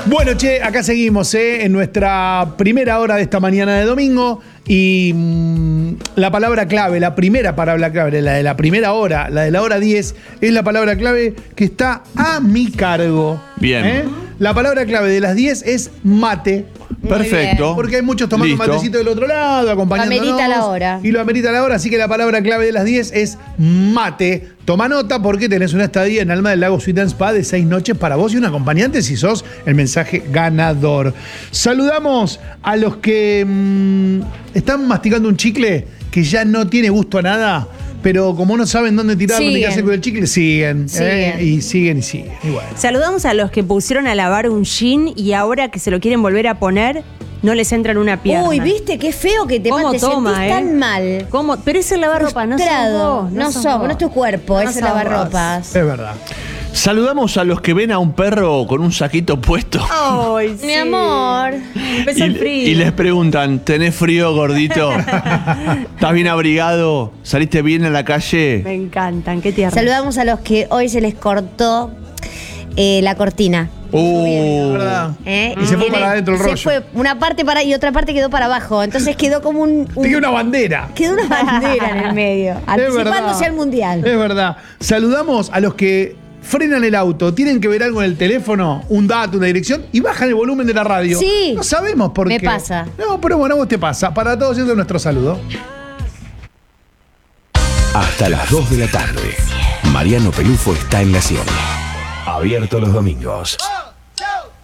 Bueno, che, acá seguimos, en nuestra primera hora de esta mañana de domingo. Y la palabra clave, la primera palabra clave, la de la primera hora, la de la hora 10, es la palabra clave que está a mi cargo. Bien. La palabra clave de las 10 es mate. Perfecto. Porque hay muchos tomando Listo. un matecito del otro lado, acompañándonos. Lo amerita la hora. Y lo amerita la hora, así que la palabra clave de las 10 es mate. Toma nota porque tenés una estadía en Alma del Lago Suite & Spa de 6 noches para vos y un acompañante si sos el mensaje ganador. Saludamos a los que están masticando un chicle que ya no tiene gusto a nada, pero como no saben dónde tirarlo ni qué hacer con el chicle, siguen. Y siguen. Y bueno. Saludamos a los que pusieron a lavar un jean y ahora que se lo quieren volver a poner, no les entra en una pierna. Uy, ¿viste? Qué feo que te ¿Cómo te toma, sentís tan mal. ¿Cómo? Pero es el lavarropa, no sos Frustrado. vos. No somos, no es tu cuerpo, No es el sos lavarropas. Es verdad. Saludamos a los que ven a un perro con un saquito puesto Ay, sí. Mi amor. Empezó el frío. y les preguntan, ¿tenés frío, gordito? ¿Estás bien abrigado? ¿Saliste bien a la calle? Me encantan, qué tierno. Saludamos a los que hoy se les cortó la cortina. Es verdad. Y se fue para adentro el rollo. Se fue una parte para y otra parte quedó para abajo. Entonces quedó como Te queda una bandera. quedó una bandera en el medio, anticipándose al mundial. Es verdad. Saludamos a los que frenan el auto, tienen que ver algo en el teléfono, un dato, una dirección, y bajan el volumen de la radio. Sí. No sabemos por Me qué. pasa. No, pero bueno, a vos te pasa. Para todos eso es nuestro saludo. Hasta las 2 de la tarde. Mariano Pelufo está en la 100. Abierto los domingos.